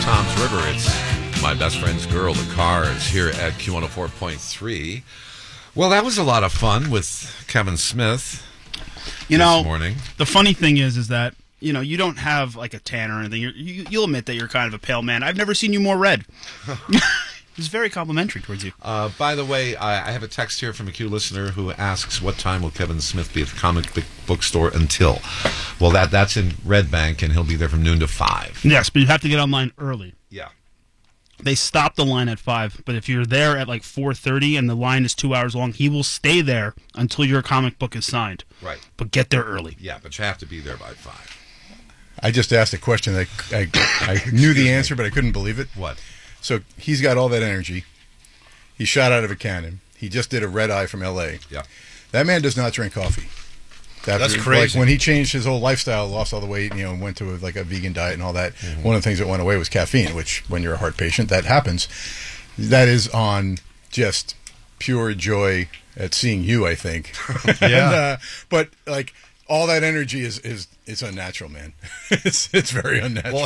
Toms River. It's My Best Friend's Girl, The Cars, here at Q104.3. Well, that was a lot of fun with Kevin Smith this morning. The funny thing is that, you don't have like a tan or anything. You'll admit that you're kind of a pale man. I've never seen you more red. It's very complimentary towards you. By the way, I have a text here from a Q listener who asks, what time will Kevin Smith be at the comic book store until? Well, that's in Red Bank, and he'll be there from noon to 5. Yes, but you have to get online early. Yeah. They stop the line at 5, but if you're there at like 4:30 and the line is 2 hours long, he will stay there until your comic book is signed. Right. But get there early. Yeah, but you have to be there by 5. I just asked a question that I knew the answer, but I couldn't believe it. What? So he's got all that energy. He shot out of a cannon. He just did a red eye from L.A. Yeah. That man does not drink coffee. That's crazy. Like when he changed his whole lifestyle, lost all the weight, and went to a vegan diet and all that, one of the things that went away was caffeine, which when you're a heart patient, that happens. That is on just pure joy at seeing you, I think. Yeah. But like all that energy is unnatural, man. It's very unnatural. Well,